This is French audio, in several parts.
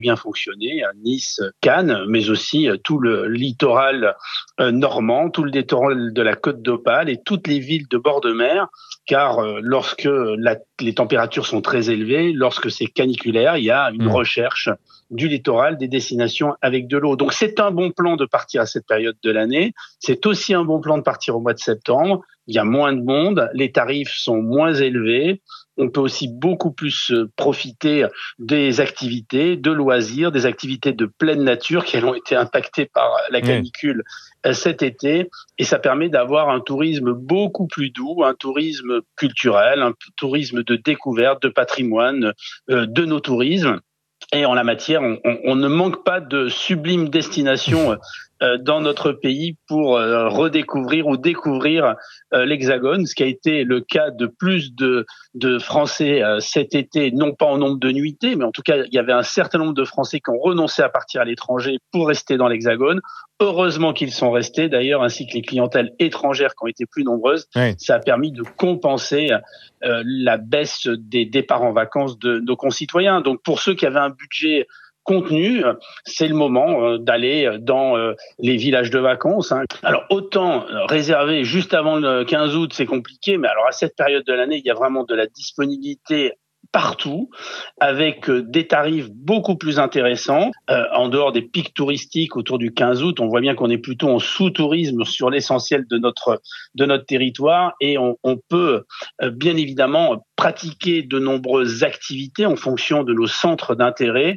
bien fonctionné, Nice, Cannes, mais aussi tout le littoral normand, tout le littoral de la Côte d'Opale et toutes les villes de bord de mer, car lorsque les températures sont très élevées, lorsque c'est caniculaire, il y a une recherche du littoral, des destinations avec de l'eau. Donc c'est un bon plan de partir à cette période de l'année. C'est aussi un bon plan de partir au mois de septembre. Il y a moins de monde, les tarifs sont moins élevés. On peut aussi beaucoup plus profiter des activités de loisirs, des activités de pleine nature qui ont été impactées par la canicule cet été. Et ça permet d'avoir un tourisme beaucoup plus doux, un tourisme culturel, un tourisme de découverte, de patrimoine, de nos tourismes. Et en la matière, on ne manque pas de sublimes destinations dans notre pays pour redécouvrir ou découvrir l'Hexagone, ce qui a été le cas de plus de Français cet été, non pas en nombre de nuitées, mais en tout cas, il y avait un certain nombre de Français qui ont renoncé à partir à l'étranger pour rester dans l'Hexagone. Heureusement qu'ils sont restés, d'ailleurs, ainsi que les clientèles étrangères qui ont été plus nombreuses. Oui. Ça a permis de compenser la baisse des départs en vacances de nos concitoyens. Donc, pour ceux qui avaient un budget contenu, c'est le moment d'aller dans les villages de vacances. Alors, autant réserver juste avant le 15 août, c'est compliqué, mais alors à cette période de l'année, il y a vraiment de la disponibilité partout, avec des tarifs beaucoup plus intéressants. En dehors des pics touristiques autour du 15 août, on voit bien qu'on est plutôt en sous-tourisme sur l'essentiel de notre territoire, et on peut bien évidemment pratiquer de nombreuses activités en fonction de nos centres d'intérêt.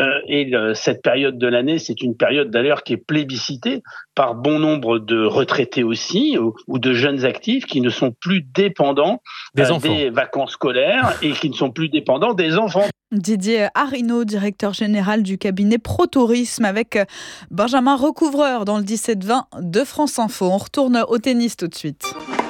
Cette période de l'année, c'est une période d'ailleurs qui est plébiscitée par bon nombre de retraités aussi, ou de jeunes actifs qui ne sont plus dépendants des vacances scolaires et qui ne sont plus dépendants des enfants. Didier Arinaud, directeur général du cabinet ProTourisme, avec Benjamin Recouvreur dans le 17-20 de France Info. On retourne au tennis tout de suite.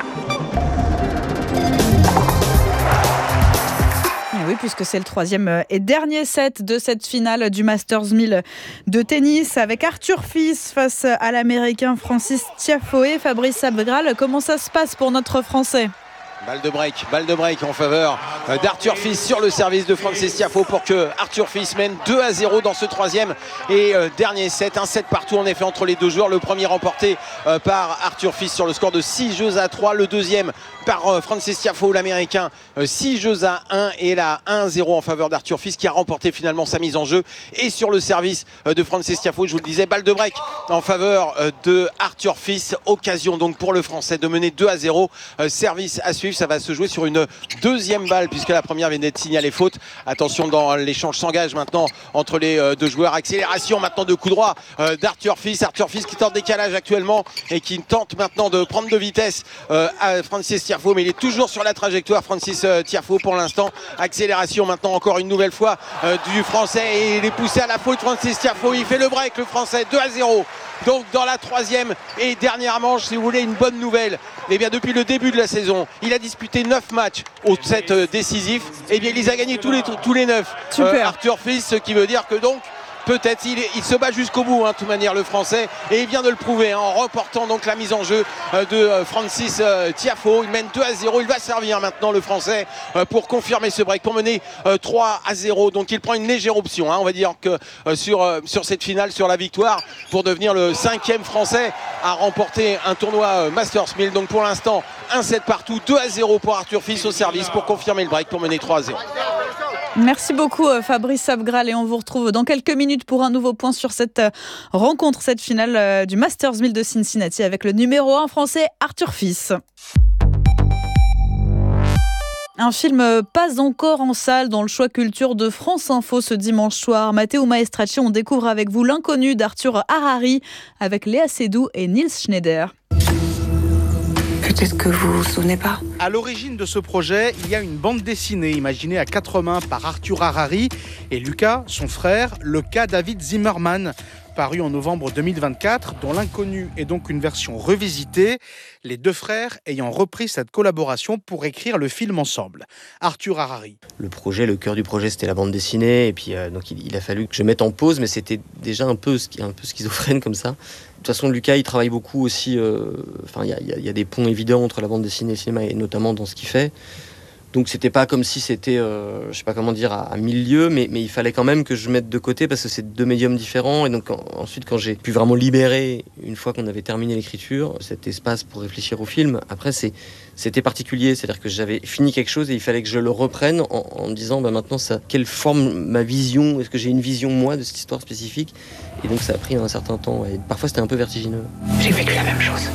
Oui, puisque c'est le troisième et dernier set de cette finale du Masters 1000 de tennis, avec Arthur Fils face à l'Américain Francis Tiafoe. Fabrice Abgral, comment ça se passe pour notre Français ? Balle de break en faveur d'Arthur Fils sur le service de Francis Tiafoe pour que Arthur Fils mène 2-0 dans ce troisième et dernier set. Un set partout en effet entre les deux joueurs. Le premier remporté par Arthur Fils sur le score de 6-3. Le deuxième par Francis Tiafoe, l'Américain, 6-1 et là 1-0 en faveur d'Arthur Fils qui a remporté finalement sa mise en jeu. Et sur le service de Francis Tiafoe, je vous le disais, balle de break en faveur de Arthur Fils. Occasion donc pour le Français de mener 2-0. Service à suivre. Ça va se jouer sur une deuxième balle puisque la première vient d'être signalée faute. Attention, dans l'échange s'engage maintenant entre les deux joueurs. Accélération maintenant de coup droit d'Arthur Fils. Arthur Fils qui tente décalage actuellement et qui tente maintenant de prendre de vitesse à Francis Tiafoe, mais il est toujours sur la trajectoire Francis Tiafoe pour l'instant. Accélération maintenant encore une nouvelle fois du Français et il est poussé à la faute. Francis Tiafoe, il fait le break le Français, 2-0. Donc dans la troisième et dernière manche, si vous voulez une bonne nouvelle, eh bien depuis le début de la saison, il a disputé 9 matchs au set décisif, et bien il les a gagnés tous les 9. Arthur Fils, ce qui veut dire que donc peut-être il se bat jusqu'au bout, de toute manière le Français, et il vient de le prouver en remportant donc la mise en jeu de Francis Tiafoe. Il mène 2-0, il va servir maintenant le Français pour confirmer ce break, pour mener 3-0. Donc il prend une légère option, on va dire que sur cette finale, sur la victoire, pour devenir le 5e Français à remporter un tournoi Masters 1000. Donc pour l'instant, un set partout, 2-0 pour Arthur Fils au service pour confirmer le break, pour mener 3-0. Merci beaucoup Fabrice Abgral, et on vous retrouve dans quelques minutes pour un nouveau point sur cette rencontre, cette finale du Masters 1000 de Cincinnati avec le numéro 1 français Arthur Fils. Un film pas encore en salle dans le choix culture de France Info ce dimanche soir. Matteo Maestracci, on découvre avec vous l'inconnu d'Arthur Harari avec Léa Seydoux et Nils Schneider. Peut-être que vous vous souvenez pas. À l'origine de ce projet, il y a une bande dessinée imaginée à 4 mains par Arthur Harari et Lucas, son frère, le cas David Zimmerman, paru en novembre 2024, dont l'inconnu est donc une version revisitée, les deux frères ayant repris cette collaboration pour écrire le film ensemble. Arthur Harari. Le cœur du projet, c'était la bande dessinée, et puis donc il a fallu que je mette en pause, mais c'était déjà un peu schizophrène comme ça. De toute façon, Lucas, il travaille beaucoup aussi. Il y a des ponts évidents entre la bande dessinée et le cinéma, et notamment dans ce qu'il fait. Donc c'était pas comme si c'était, je sais pas comment dire, à 1000 lieues, mais il fallait quand même que je mette de côté parce que c'est 2 médiums différents. Et donc ensuite, quand j'ai pu vraiment libérer, une fois qu'on avait terminé l'écriture, cet espace pour réfléchir au film, après c'était particulier. C'est-à-dire que j'avais fini quelque chose et il fallait que je le reprenne en me disant maintenant, quelle forme ma vision, est-ce que j'ai une vision moi de cette histoire spécifique? Et donc ça a pris un certain temps et parfois c'était un peu vertigineux. J'ai vécu la même chose.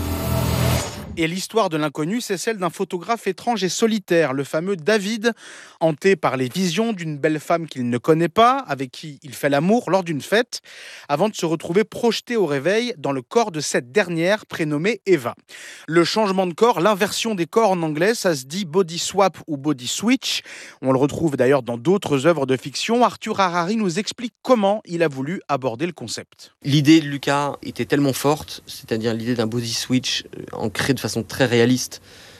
Et l'histoire de l'inconnu, c'est celle d'un photographe étrange et solitaire, le fameux David, hanté par les visions d'une belle femme qu'il ne connaît pas, avec qui il fait l'amour lors d'une fête, avant de se retrouver projeté au réveil dans le corps de cette dernière, prénommée Eva. Le changement de corps, l'inversion des corps en anglais, ça se dit body swap ou body switch. On le retrouve d'ailleurs dans d'autres œuvres de fiction. Arthur Harari nous explique comment il a voulu aborder le concept. L'idée de Lucas était tellement forte, c'est-à-dire l'idée d'un body switch ancré de façon très réaliste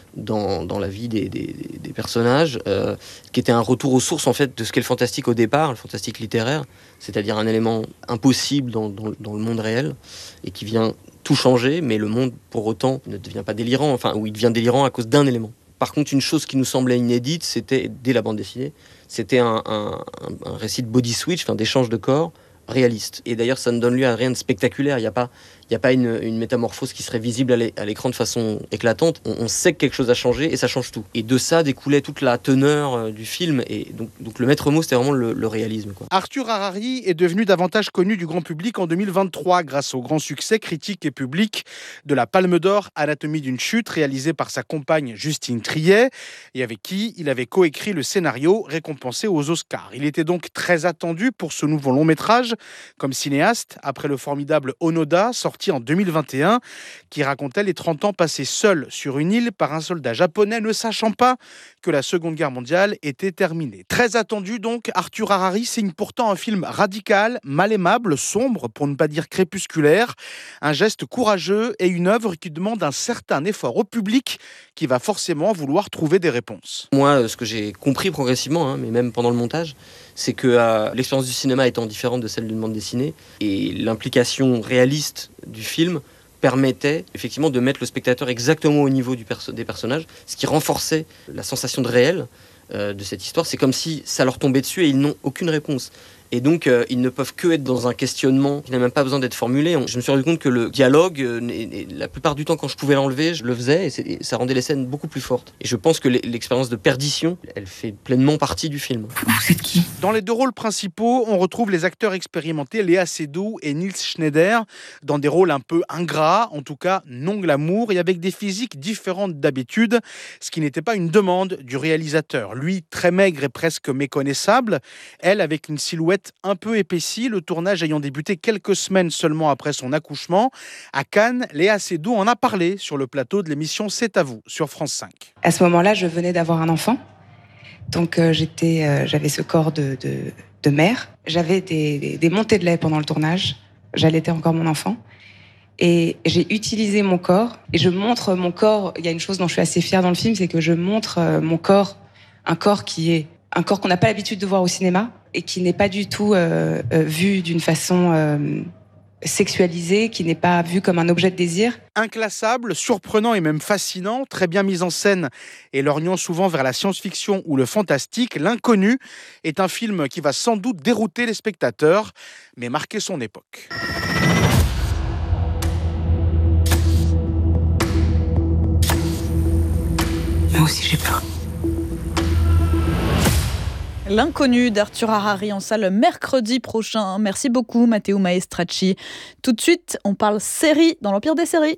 dans la vie des personnages, qui était un retour aux sources en fait de ce qu'est le fantastique au départ, le fantastique littéraire, c'est-à-dire un élément impossible dans le monde réel et qui vient tout changer, mais le monde pour autant ne devient pas délirant, ou il devient délirant à cause d'un élément. Par contre, une chose qui nous semblait inédite, c'était, dès la bande dessinée, c'était un récit de body switch, d'échange de corps réaliste. Et d'ailleurs, ça ne donne lieu à rien de spectaculaire. Il n'y a pas une métamorphose qui serait visible à l'écran de façon éclatante. On sait que quelque chose a changé et ça change tout. Et de ça découlait toute la teneur du film. Et donc le maître mot, c'était vraiment le réalisme, quoi. Arthur Harari est devenu davantage connu du grand public en 2023 grâce au grand succès critique et public de la Palme d'Or Anatomie d'une chute, réalisé par sa compagne Justine Triet et avec qui il avait coécrit le scénario récompensé aux Oscars. Il était donc très attendu pour ce nouveau long métrage comme cinéaste après le formidable Onoda, sorti en 2021, qui racontait les 30 ans passés seul sur une île par un soldat japonais ne sachant pas que la Seconde Guerre mondiale était terminée. Très attendu donc, Arthur Harari signe pourtant un film radical, mal aimable, sombre, pour ne pas dire crépusculaire, un geste courageux et une œuvre qui demande un certain effort au public qui va forcément vouloir trouver des réponses. Moi, ce que j'ai compris progressivement, mais même pendant le montage, c'est que l'expérience du cinéma étant différente de celle d'une bande dessinée, et l'implication réaliste du film permettait effectivement de mettre le spectateur exactement au niveau des personnages, ce qui renforçait la sensation de réel de cette histoire. C'est comme si ça leur tombait dessus et ils n'ont aucune réponse. Et donc, ils ne peuvent que être dans un questionnement qui n'a même pas besoin d'être formulé. Je me suis rendu compte que le dialogue, la plupart du temps, quand je pouvais l'enlever, je le faisais et ça rendait les scènes beaucoup plus fortes. Et je pense que l'expérience de perdition, elle fait pleinement partie du film. Vous êtes qui ? Dans les deux rôles principaux, on retrouve les acteurs expérimentés Léa Seydoux et Nils Schneider dans des rôles un peu ingrats, en tout cas non glamour, et avec des physiques différentes d'habitude, ce qui n'était pas une demande du réalisateur. Lui, très maigre et presque méconnaissable, elle avec une silhouette un peu épaissie, le tournage ayant débuté quelques semaines seulement après son accouchement. À Cannes, Léa Seydoux en a parlé sur le plateau de l'émission C'est à vous sur France 5. À ce moment-là, je venais d'avoir un enfant, donc j'avais ce corps de mère. J'avais des montées de lait pendant le tournage, j'allaitais encore mon enfant. Et j'ai utilisé mon corps, et je montre mon corps. Il y a une chose dont je suis assez fière dans le film, c'est que je montre mon corps, un corps qui est un corps qu'on n'a pas l'habitude de voir au cinéma et qui n'est pas du tout vu d'une façon sexualisée, qui n'est pas vu comme un objet de désir. Inclassable, surprenant et même fascinant, très bien mis en scène et lorgnant souvent vers la science-fiction ou le fantastique, L'Inconnu est un film qui va sans doute dérouter les spectateurs, mais marquer son époque. Moi aussi j'ai peur. L'Inconnu d'Arthur Harari en salle mercredi prochain. Merci beaucoup Matteo Maestracci. Tout de suite, on parle série dans l'Empire des séries.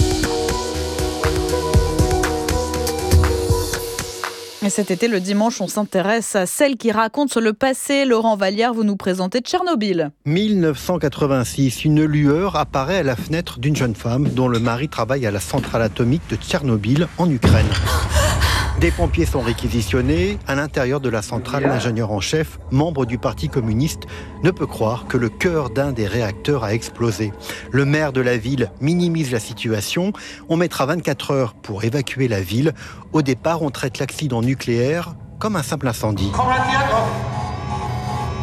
Et cet été, le dimanche, on s'intéresse à celle qui raconte le passé. Laurent Vallière, vous nous présentez Tchernobyl. 1986, une lueur apparaît à la fenêtre d'une jeune femme dont le mari travaille à la centrale atomique de Tchernobyl en Ukraine. Des pompiers sont réquisitionnés. À l'intérieur de la centrale, l'ingénieur en chef, membre du Parti communiste, ne peut croire que le cœur d'un des réacteurs a explosé. Le maire de la ville minimise la situation. On mettra 24 heures pour évacuer la ville. Au départ, on traite l'accident nucléaire comme un simple incendie.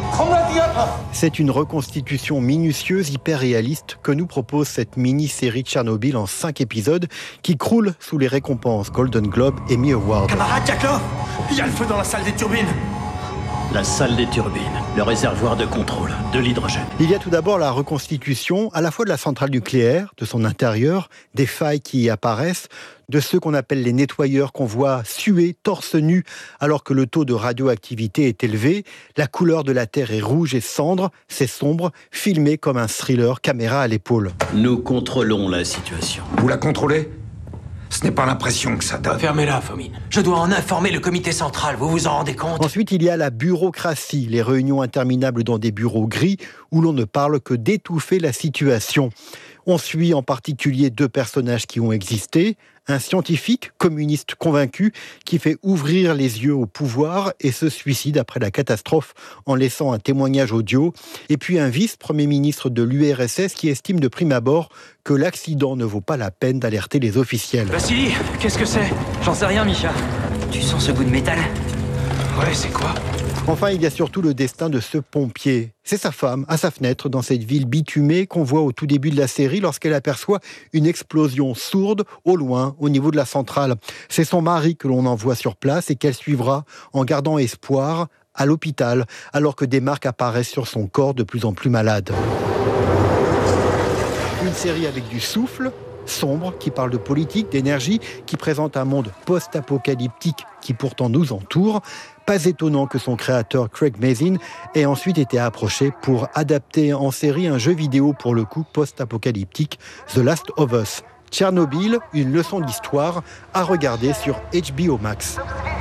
C'est une reconstitution minutieuse, hyper réaliste que nous propose cette mini-série Tchernobyl en 5 épisodes qui croule sous les récompenses Golden Globe et Emmy Award. Camarade Yaklov, il y a le feu dans la salle des turbines. La salle des turbines, le réservoir de contrôle, de l'hydrogène. Il y a tout d'abord la reconstitution à la fois de la centrale nucléaire, de son intérieur, des failles qui y apparaissent, de ceux qu'on appelle les nettoyeurs qu'on voit suer torse nu alors que le taux de radioactivité est élevé. La couleur de la Terre est rouge et cendre, c'est sombre, filmé comme un thriller, caméra à l'épaule. Nous contrôlons la situation. Vous la contrôlez ? Ce n'est pas l'impression que ça donne. Fermez-la, Fomine. Je dois en informer le comité central, vous vous en rendez compte ? Ensuite, il y a la bureaucratie, les réunions interminables dans des bureaux gris où l'on ne parle que d'étouffer la situation. On suit en particulier 2 personnages qui ont existé. Un scientifique communiste convaincu qui fait ouvrir les yeux au pouvoir et se suicide après la catastrophe en laissant un témoignage audio. Et puis un vice-premier ministre de l'URSS qui estime de prime abord que l'accident ne vaut pas la peine d'alerter les officiels. Vassili, qu'est-ce que c'est ? J'en sais rien, Misha. Tu sens ce goût de métal ? Ouais, c'est quoi ? Enfin, il y a surtout le destin de ce pompier. C'est sa femme, à sa fenêtre, dans cette ville bitumée qu'on voit au tout début de la série lorsqu'elle aperçoit une explosion sourde au loin, au niveau de la centrale. C'est son mari que l'on envoie sur place et qu'elle suivra en gardant espoir à l'hôpital, alors que des marques apparaissent sur son corps de plus en plus malade. Une série avec du souffle, sombre, qui parle de politique, d'énergie, qui présente un monde post-apocalyptique qui pourtant nous entoure. Pas étonnant que son créateur Craig Mazin ait ensuite été approché pour adapter en série un jeu vidéo pour le coup post-apocalyptique, The Last of Us. Tchernobyl, une leçon d'histoire à regarder sur HBO Max.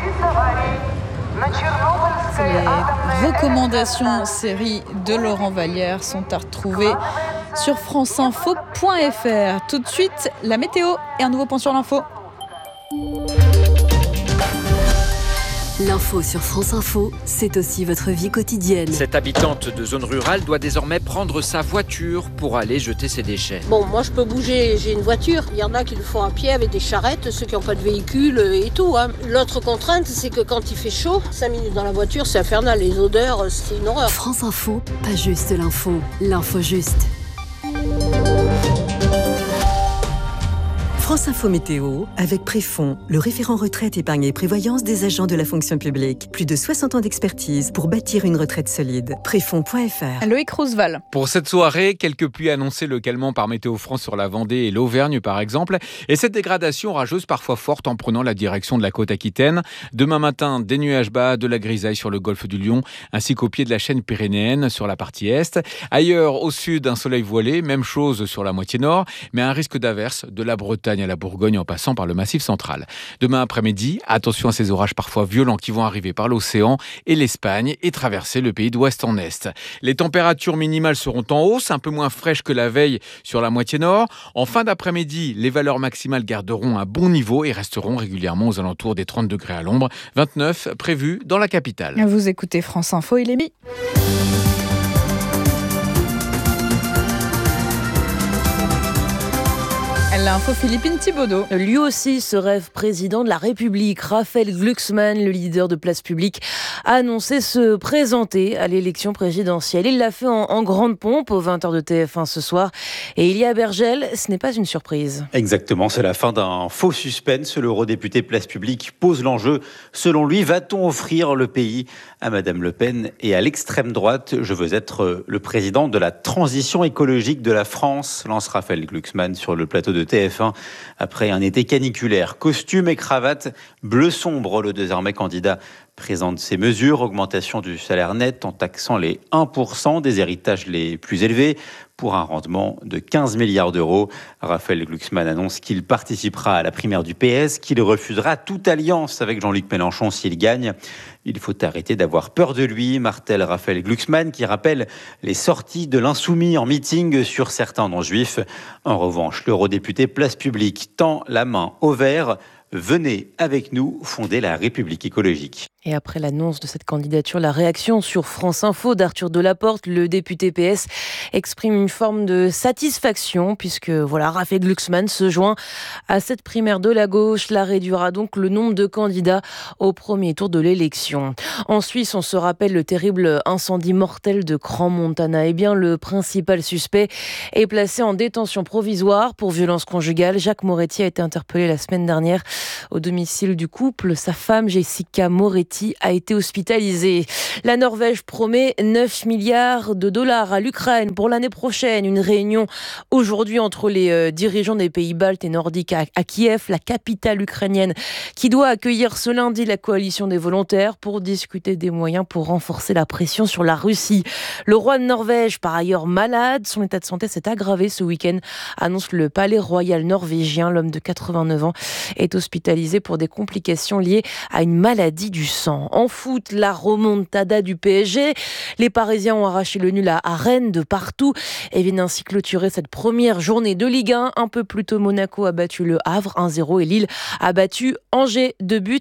Les recommandations séries de Laurent Vallière sont à retrouver sur franceinfo.fr. Tout de suite, la météo et un nouveau point sur l'info. L'info sur France Info, c'est aussi votre vie quotidienne. Cette habitante de zone rurale doit désormais prendre sa voiture pour aller jeter ses déchets. Bon, moi je peux bouger, j'ai une voiture. Il y en a qui le font à pied avec des charrettes, ceux qui n'ont pas de véhicule et tout. L'autre contrainte, c'est que quand il fait chaud, 5 minutes dans la voiture, c'est infernal. Les odeurs, c'est une horreur. France Info, pas juste l'info, l'info juste. France Info Météo, avec Préfond, le référent retraite, épargne et prévoyance des agents de la fonction publique. Plus de 60 ans d'expertise pour bâtir une retraite solide. Préfond.fr. Loïc Roosevelt. Pour cette soirée, quelques pluies annoncées localement par Météo France sur la Vendée et l'Auvergne par exemple. Et cette dégradation orageuse parfois forte en prenant la direction de la côte aquitaine. Demain matin, des nuages bas, de la grisaille sur le golfe du Lion, ainsi qu'au pied de la chaîne pyrénéenne sur la partie est. Ailleurs, au sud, un soleil voilé, même chose sur la moitié nord, mais un risque d'averse de la Bretagne à la Bourgogne en passant par le Massif central. Demain après-midi, attention à ces orages parfois violents qui vont arriver par l'océan et l'Espagne et traverser le pays d'ouest en est. Les températures minimales seront en hausse, un peu moins fraîches que la veille sur la moitié nord. En fin d'après-midi, les valeurs maximales garderont un bon niveau et resteront régulièrement aux alentours des 30 degrés à l'ombre, 29 prévus dans la capitale. Vous écoutez France Info, il est mis. L'info Philippine Thibaudeau. Lui aussi se rêve président de la République. Raphaël Glucksmann, le leader de Place Publique, a annoncé se présenter à l'élection présidentielle. Il l'a fait en grande pompe aux 20h de TF1 ce soir. Et Ilia Bergel, ce n'est pas une surprise. Exactement, c'est la fin d'un faux suspense. L'eurodéputé Place Publique pose l'enjeu. Selon lui, va-t-on offrir le pays à Madame Le Pen et à l'extrême droite ? Je veux être le président de la transition écologique de la France, lance Raphaël Glucksmann sur le plateau de TF1 après un été caniculaire. Costume et cravate bleu sombre, le désormais candidat présente ses mesures, augmentation du salaire net en taxant les 1% des héritages les plus élevés pour un rendement de 15 milliards d'euros. Raphaël Glucksmann annonce qu'il participera à la primaire du PS, qu'il refusera toute alliance avec Jean-Luc Mélenchon s'il gagne. Il faut arrêter d'avoir peur de lui, martèle Raphaël Glucksmann, qui rappelle les sorties de l'insoumis en meeting sur certains noms juifs. En revanche, l'eurodéputé Place Publique tend la main au vert. Venez avec nous fonder la République écologique. Et après l'annonce de cette candidature, la réaction sur France Info d'Arthur Delaporte, le député PS, exprime une forme de satisfaction puisque Raphaël Glucksmann se joint à cette primaire de la gauche. La réduira donc le nombre de candidats au premier tour de l'élection. En Suisse, on se rappelle le terrible incendie mortel de Crans-Montana. Eh bien, le principal suspect est placé en détention provisoire pour violence conjugale. Jacques Moretti a été interpellé la semaine dernière au domicile du couple. Sa femme, Jessica Moretti, a été hospitalisée. La Norvège promet 9 milliards de dollars à l'Ukraine pour l'année prochaine. Une réunion aujourd'hui entre les dirigeants des pays baltes et nordiques à Kiev, la capitale ukrainienne, qui doit accueillir ce lundi la coalition des volontaires pour discuter des moyens pour renforcer la pression sur la Russie. Le roi de Norvège, par ailleurs malade, son état de santé s'est aggravé ce week-end, annonce le palais royal norvégien. L'homme de 89 ans est hospitalisé pour des complications liées à une maladie du sang. En foot, la remontada du PSG. Les Parisiens ont arraché le nul à Rennes de partout et viennent ainsi clôturer cette première journée de Ligue 1. Un peu plus tôt, Monaco a battu le Havre 1-0 et Lille a battu Angers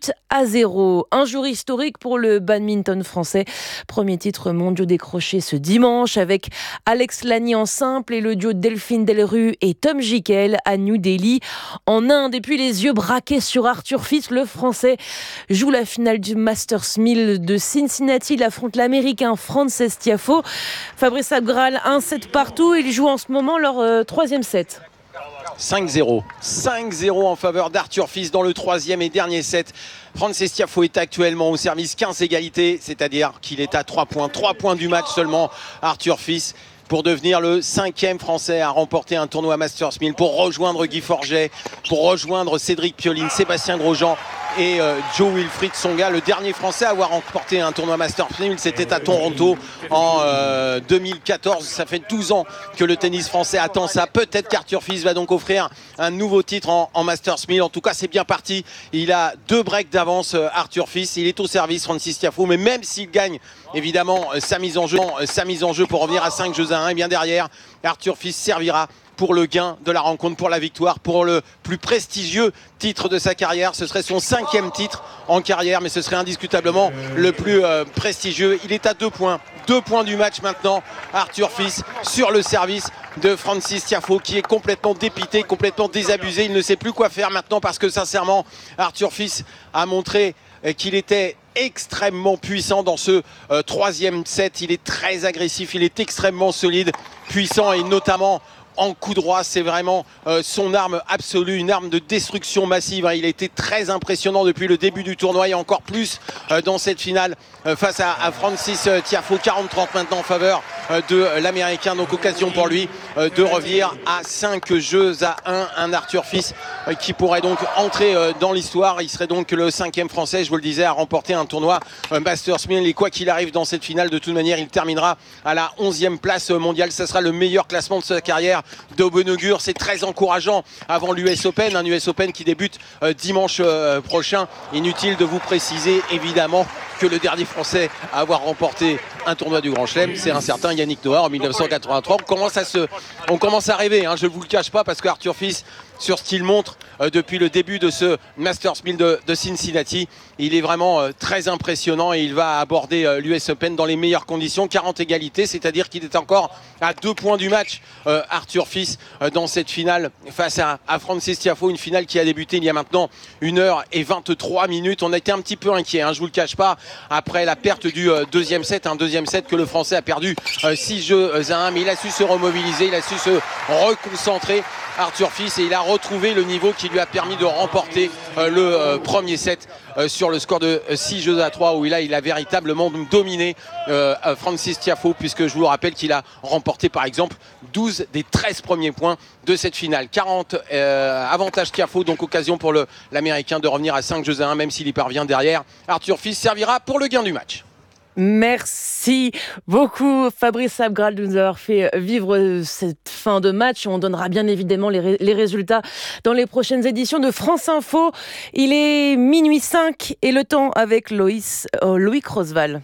2-0. Un jour historique pour le badminton français. Premier titre mondial décroché ce dimanche avec Alex Lani en simple et le duo Delphine Delrue et Tom Jikel à New Delhi en Inde. Et puis les yeux braqués sur Arthur Fils, le français joue la finale du Masters 1000 de Cincinnati. Il affronte l'américain Frances Tiafoe. Fabrice Abgral, 1-7 partout. Ils jouent en ce moment leur troisième set. 5-0. 5-0 en faveur d'Arthur Fils dans le troisième et dernier set. Frances Tiafoe est actuellement au service 15 égalités, c'est-à-dire qu'il est à 3 points. 3 points du match seulement, Arthur Fils, pour devenir le 5e Français à remporter un tournoi Masters 1000, pour rejoindre Guy Forget, pour rejoindre Cédric Pioline, Sébastien Grosjean et Joe Wilfried Tsonga. Le dernier Français à avoir remporté un tournoi Masters 1000, c'était à Toronto en 2014. Ça fait 12 ans que le tennis français attend ça. Peut-être qu'Arthur Fils va donc offrir un nouveau titre en Masters 1000. En tout cas, c'est bien parti. Il a 2 breaks d'avance, Arthur Fils. Il est au service, Frances Tiafoe. Mais même s'il gagne, évidemment, sa mise en jeu pour revenir à 5-1, et bien derrière, Arthur Fils servira pour le gain de la rencontre, pour la victoire, pour le plus prestigieux titre de sa carrière. Ce serait son 5e titre en carrière, mais ce serait indiscutablement le plus prestigieux. Il est à 2 points. 2 points du match maintenant, Arthur Fils, sur le service de Frances Tiafoe, qui est complètement dépité, complètement désabusé. Il ne sait plus quoi faire maintenant parce que sincèrement, Arthur Fils a montré qu'il était extrêmement puissant dans ce troisième set. Il est très agressif, il est extrêmement solide, puissant et notamment en coup droit. C'est vraiment son arme absolue, une arme de destruction massive. Il a été très impressionnant depuis le début du tournoi et encore plus dans cette finale face à Frances Tiafoe. 40-30 maintenant en faveur de l'Américain. Donc occasion pour lui de revenir à 5-1. Un Arthur Fils qui pourrait donc entrer dans l'histoire. Il serait donc le 5e Français, je vous le disais, à remporter un tournoi Masters 1000. Et quoi qu'il arrive dans cette finale, de toute manière, il terminera à la 11e place mondiale. Ça sera le meilleur classement de sa carrière. De bon augure, c'est très encourageant avant l'US Open, un US Open qui débute dimanche prochain. Inutile de vous préciser évidemment que le dernier Français à avoir remporté un tournoi du Grand Chelem, c'est un certain Yannick Noah en 1983. On commence à rêver, je ne vous le cache pas, parce qu'Arthur Fils, sur ce qu'il montre depuis le début de ce Masters 1000 de Cincinnati, il est vraiment très impressionnant et il va aborder l'US Open dans les meilleures conditions. 40 égalités, c'est-à-dire qu'il est encore à 2 points du match, Arthur Fils, dans cette finale face à Frances Tiafoe, une finale qui a débuté il y a maintenant 1h23. On a été un petit peu inquiet, je ne vous le cache pas, après la perte du deuxième set, un deuxième set que le Français a perdu 6-1, mais il a su se remobiliser, il a su se reconcentrer, Arthur Fils, et il a retrouvé le niveau qui lui a permis de remporter le premier set sur le score de 6-3, où il a véritablement dominé Frances Tiafoe, puisque je vous rappelle qu'il a remporté par exemple 12 des 13 premiers points de cette finale. 40 avantage Tiafoe, donc occasion pour l'Américain de revenir à 5-1, même s'il y parvient derrière. Arthur Fils servira pour le gain du match. Merci beaucoup Fabrice Abgral de nous avoir fait vivre cette fin de match. On donnera bien évidemment les résultats dans les prochaines éditions de France Info. Il est 00:05 et le temps avec Loïc Roseval.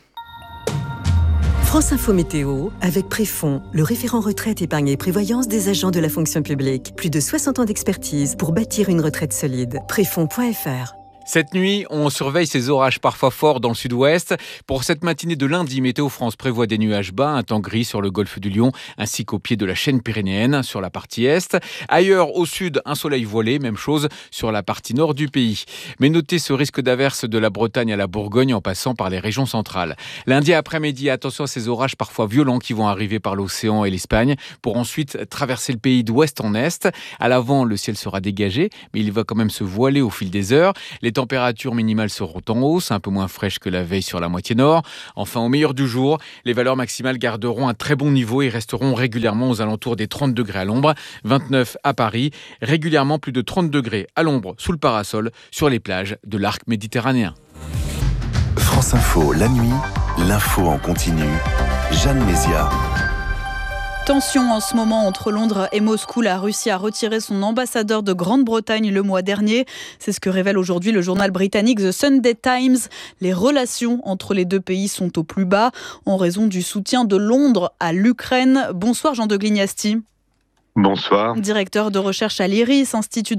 France Info Météo avec Préfond, le référent retraite, épargne et prévoyance des agents de la fonction publique. Plus de 60 ans d'expertise pour bâtir une retraite solide. Préfond.fr. Cette nuit, on surveille ces orages parfois forts dans le sud-ouest. Pour cette matinée de lundi, Météo France prévoit des nuages bas, un temps gris sur le golfe du Lion, ainsi qu'au pied de la chaîne pyrénéenne sur la partie est. Ailleurs, au sud, un soleil voilé, même chose sur la partie nord du pays. Mais notez ce risque d'averse de la Bretagne à la Bourgogne en passant par les régions centrales. Lundi après-midi, attention à ces orages parfois violents qui vont arriver par l'océan et l'Espagne pour ensuite traverser le pays d'ouest en est. À l'avant, le ciel sera dégagé, mais il va quand même se voiler au fil des heures. Les températures minimales seront en hausse, un peu moins fraîches que la veille sur la moitié nord. Enfin, au meilleur du jour, les valeurs maximales garderont un très bon niveau et resteront régulièrement aux alentours des 30 degrés à l'ombre, 29 à Paris, régulièrement plus de 30 degrés à l'ombre sous le parasol sur les plages de l'arc méditerranéen. France Info, la nuit, l'info en continu. Jeanne Mézia. Tension en ce moment entre Londres et Moscou. La Russie a retiré son ambassadeur de Grande-Bretagne le mois dernier. C'est ce que révèle aujourd'hui le journal britannique The Sunday Times. Les relations entre les deux pays sont au plus bas en raison du soutien de Londres à l'Ukraine. Bonsoir Jean de Glignasti. Bonsoir. Directeur de recherche à l'IRIS, Institut de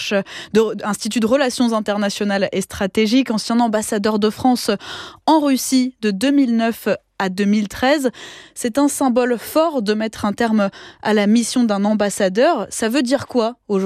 Relations internationales et stratégiques, ancien ambassadeur de France en Russie de 2009 à 2013. C'est un symbole fort de mettre un terme à la mission d'un ambassadeur. Ça veut dire quoi aujourd'hui ?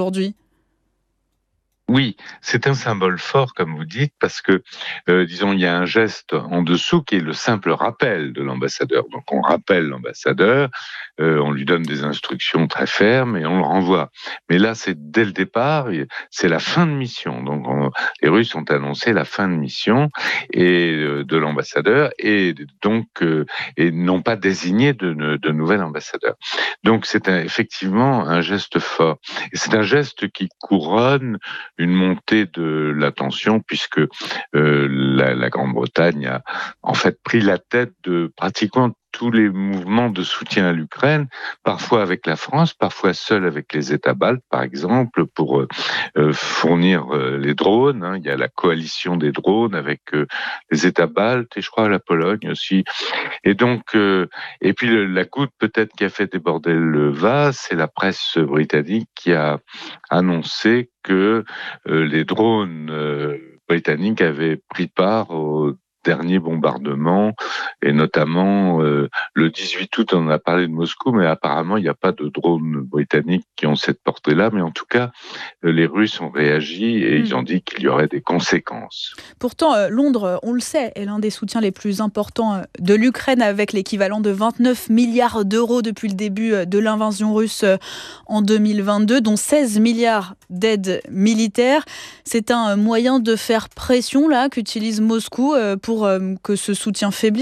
Oui, c'est un symbole fort, comme vous dites, parce que, disons, il y a un geste en dessous qui est le simple rappel de l'ambassadeur. Donc, on rappelle l'ambassadeur, on lui donne des instructions très fermes et on le renvoie. Mais là, c'est dès le départ, c'est la fin de mission. Donc, les Russes ont annoncé la fin de mission de l'ambassadeur et donc et n'ont pas désigné de nouvel ambassadeur. Donc, c'est effectivement un geste fort. Et c'est un geste qui couronne une montée de la tension puisque la Grande-Bretagne a en fait pris la tête de pratiquement tous les mouvements de soutien à l'Ukraine, parfois avec la France, parfois seul avec les États baltes, par exemple, pour fournir les drones. Il y a la coalition des drones avec les États baltes et je crois la Pologne aussi. Et donc, et puis la goutte peut-être qui a fait déborder le vase, c'est la presse britannique qui a annoncé que les drones britanniques avaient pris part au dernier bombardement, et notamment le 18 août, on a parlé de Moscou, mais apparemment il n'y a pas de drones britanniques qui ont cette portée-là, mais en tout cas, les Russes ont réagi et ils ont dit qu'il y aurait des conséquences. Pourtant, Londres, on le sait, est l'un des soutiens les plus importants de l'Ukraine, avec l'équivalent de 29 milliards d'euros depuis le début de l'invasion russe en 2022, dont 16 milliards d'aides militaires. C'est un moyen de faire pression là qu'utilise Moscou pour que ce soutien faiblisse ?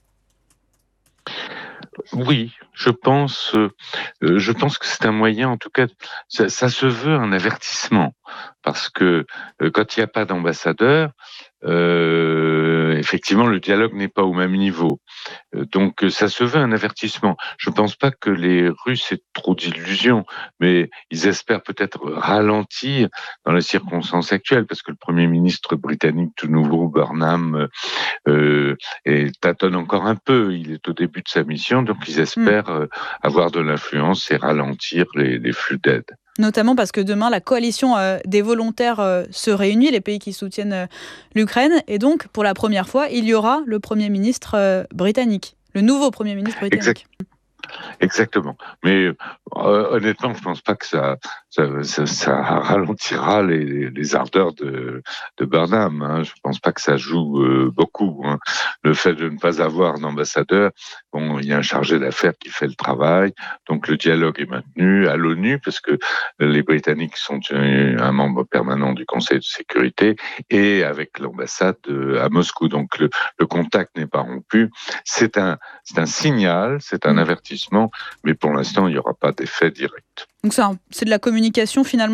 Oui, je pense que c'est un moyen, en tout cas, ça se veut un avertissement, parce que quand il n'y a pas d'ambassadeur, effectivement, le dialogue n'est pas au même niveau. Donc, ça se veut un avertissement. Je ne pense pas que les Russes aient trop d'illusions, mais ils espèrent peut-être ralentir dans les circonstances actuelles, parce que le Premier ministre britannique tout nouveau, Burnham, tâtonne encore un peu. Il est au début de sa mission, donc ils espèrent avoir de l'influence et ralentir les flux d'aide. Notamment parce que demain, la coalition des volontaires se réunit, les pays qui soutiennent l'Ukraine. Et donc, pour la première fois, il y aura le Premier ministre britannique, le nouveau Premier ministre britannique. Exactement. Mais honnêtement, je ne pense pas que ça ralentira les ardeurs de Burnham. Je ne pense pas que ça joue beaucoup. Le fait de ne pas avoir d'ambassadeur, bon, il y a un chargé d'affaires qui fait le travail. Donc le dialogue est maintenu à l'ONU parce que les Britanniques sont un membre permanent du Conseil de sécurité et avec l'ambassade à Moscou. Donc le contact n'est pas rompu. C'est un signal, c'est un avertissement, mais pour l'instant, il n'y aura pas d'effet direct. Donc c'est de la communication finalement ?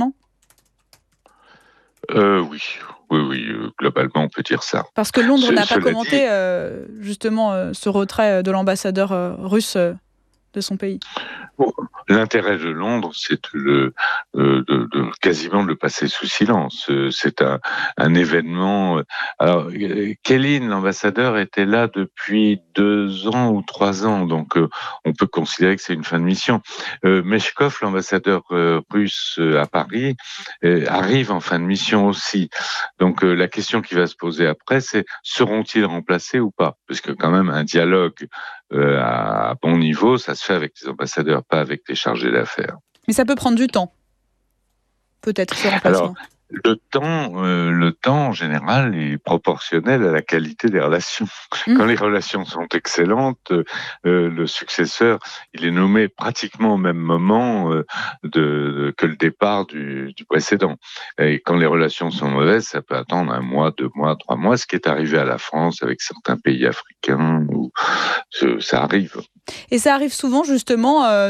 Oui, globalement, on peut dire ça. Parce que Londres n'a pas commenté justement ce retrait de l'ambassadeur russe de son pays. L'intérêt de Londres, c'est quasiment de le passer sous silence. C'est un événement. Alors, Kellyn, l'ambassadeur, était là depuis 2 ans ou 3 ans, donc on peut considérer que c'est une fin de mission. Meshkov, l'ambassadeur russe à Paris, arrive en fin de mission aussi. Donc la question qui va se poser après, c'est seront-ils remplacés ou pas? Parce que quand même un dialogue à bon niveau, ça se fait avec les ambassadeurs, pas avec les chargés d'affaires. Mais ça peut prendre du temps, peut-être, ce remplacement. Alors, le temps en général est proportionnel à la qualité des relations. Quand les relations sont excellentes, le successeur, il est nommé pratiquement au même moment que le départ du précédent. Et quand les relations sont mauvaises, ça peut attendre 1 mois, 2 mois, 3 mois, ce qui est arrivé à la France avec certains pays africains, où ça arrive. Et ça arrive souvent justement